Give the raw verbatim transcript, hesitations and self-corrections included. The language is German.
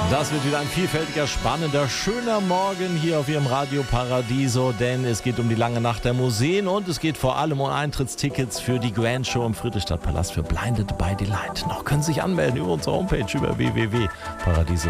Das wird wieder ein vielfältiger, spannender, schöner Morgen hier auf Ihrem Radio Paradiso, denn es geht um die lange Nacht der Museen und es geht vor allem um Eintrittstickets für die Grand Show im Friedrichstadtpalast für Blinded by Delight. Noch können Sie sich anmelden über unsere Homepage über w w w punkt paradiso